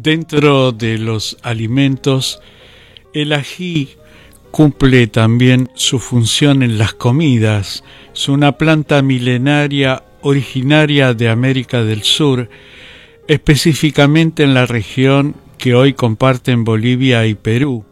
Dentro de los alimentos, el ají cumple también su función en las comidas. Es una planta milenaria originaria de América del Sur, específicamente en la región que hoy comparten Bolivia y Perú.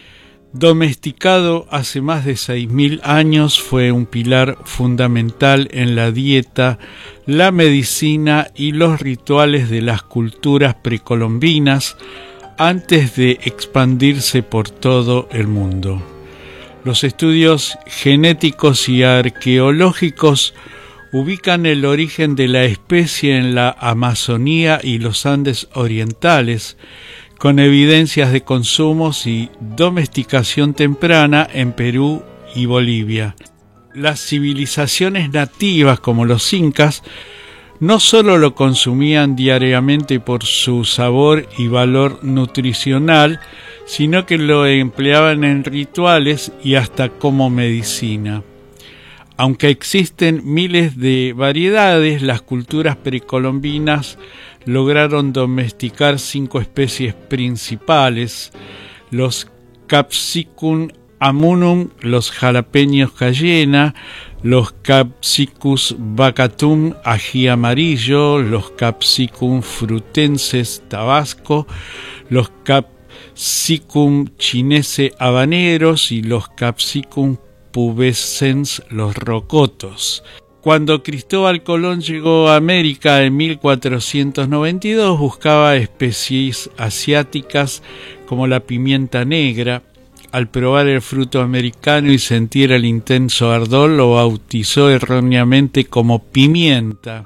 Domesticado hace más de 6.000 años, fue un pilar fundamental en la dieta, la medicina y los rituales de las culturas precolombinas antes de expandirse por todo el mundo. Los estudios genéticos y arqueológicos ubican el origen de la especie en la Amazonía y los Andes orientales, con evidencias de consumos y domesticación temprana en Perú y Bolivia. Las civilizaciones nativas, como los incas, no solo lo consumían diariamente por su sabor y valor nutricional, sino que lo empleaban en rituales y hasta como medicina. Aunque existen miles de variedades, las culturas precolombinas lograron domesticar 5 especies principales: los Capsicum amunum, los jalapeños cayena, los Capsicus bacatum, ají amarillo, los Capsicum frutenses, tabasco, los Capsicum chinese, habaneros, y los Capsicum pubescens, los rocotos. Cuando Cristóbal Colón llegó a América en 1492, buscaba especies asiáticas como la pimienta negra. Al probar el fruto americano y sentir el intenso ardor, lo bautizó erróneamente como pimienta.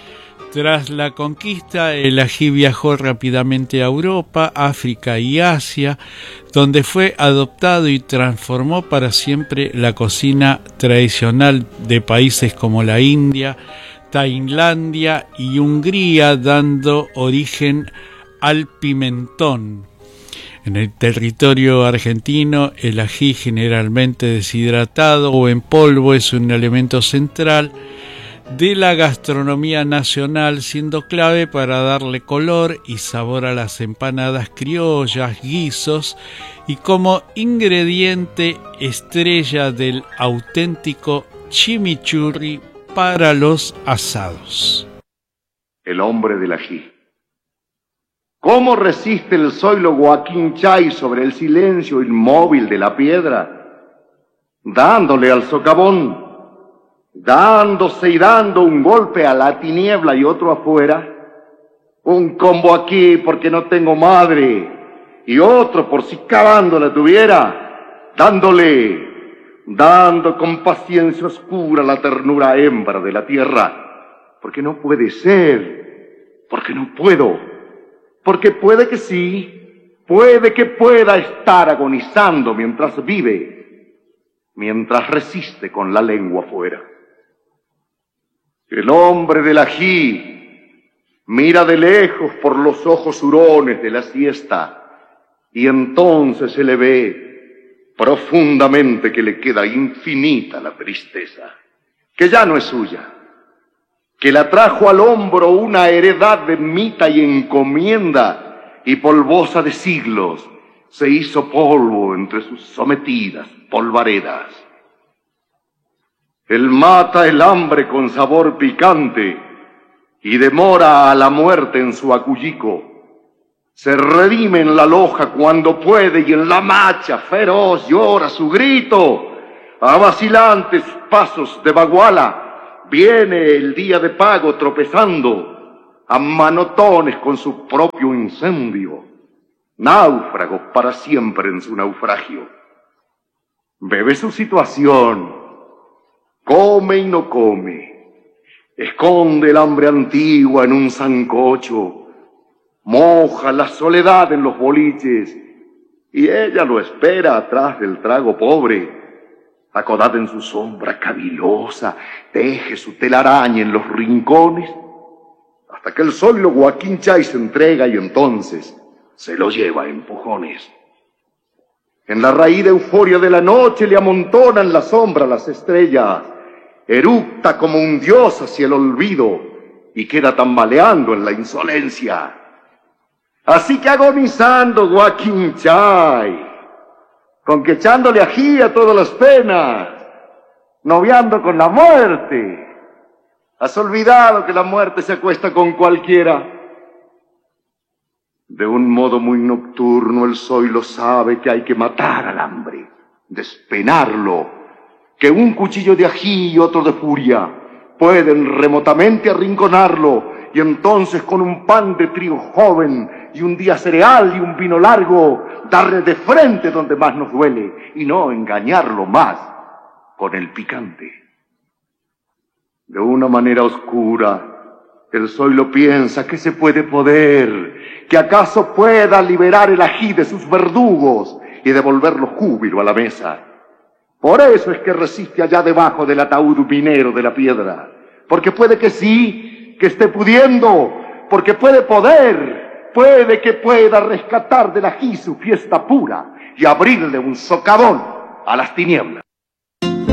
Tras la conquista, el ají viajó rápidamente a Europa, África y Asia, donde fue adoptado y transformó para siempre la cocina tradicional de países como la India, Tailandia y Hungría, dando origen al pimentón. En el territorio argentino, el ají, generalmente deshidratado o en polvo, es un elemento central de la gastronomía nacional, siendo clave para darle color y sabor a las empanadas criollas, guisos, y como ingrediente estrella del auténtico chimichurri para los asados. El hombre del ají. ¿Cómo resiste el zoilo Joaquín Chay sobre el silencio inmóvil de la piedra? Dándole al socavón, dándose y dando un golpe a la tiniebla y otro afuera, un combo aquí porque no tengo madre, y otro por si cavando la tuviera, dando con paciencia oscura la ternura hembra de la tierra, porque no puede ser, porque no puedo, porque puede que sí, puede que pueda estar agonizando mientras vive, mientras resiste con la lengua afuera. El hombre del ají mira de lejos por los ojos hurones de la siesta, y entonces se le ve profundamente que le queda infinita la tristeza, que ya no es suya, que la trajo al hombro una heredad de mita y encomienda, y polvosa de siglos se hizo polvo entre sus sometidas polvaredas. Él mata el hambre con sabor picante y demora a la muerte en su acullico. Se redime en la loja cuando puede y en la macha feroz llora su grito. A vacilantes pasos de baguala viene el día de pago tropezando, a manotones con su propio incendio. Náufrago para siempre en su naufragio. Bebe su situación. Come y no come, esconde el hambre antigua en un sancocho, moja la soledad en los boliches, y ella lo espera atrás del trago pobre, acodada en su sombra cavilosa, teje su telaraña en los rincones, hasta que el zoilo Joaquín Chay se entrega y entonces se lo lleva a empujones. En la raída euforia de la noche le amontonan la sombra las estrellas, eructa como un dios hacia el olvido y queda tambaleando en la insolencia. Así que agonizando, Guaquinchay, con que echándole ají a todas las penas, noviando con la muerte, has olvidado que la muerte se acuesta con cualquiera. De un modo muy nocturno el zoilo sabe que hay que matar al hambre, despenarlo, que un cuchillo de ají y otro de furia pueden remotamente arrinconarlo, y entonces con un pan de trigo joven y un día cereal y un vino largo, darle de frente donde más nos duele y no engañarlo más con el picante. De una manera oscura, el zoilo piensa que se puede poder, que acaso pueda liberar el ají de sus verdugos y devolverlo júbilo a la mesa. Por eso es que resiste allá debajo del ataúd minero de la piedra, porque puede que sí, que esté pudiendo, porque puede poder, puede que pueda rescatar del ají su fiesta pura y abrirle un socavón a las tinieblas.